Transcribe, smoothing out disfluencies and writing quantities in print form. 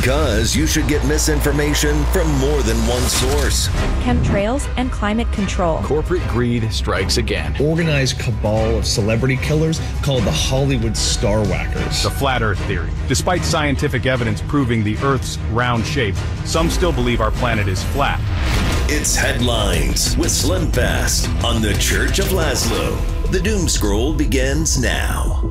Because you should get misinformation from more than one source. Chemtrails and climate control. Corporate greed strikes again. Organized cabal of celebrity killers called the Hollywood Star Whackers. The flat Earth theory. Despite scientific evidence proving the Earth's round shape, some still believe our planet is flat. It's Headlines with Slim Fast on the Church of Laszlo. The Doom Scroll begins now.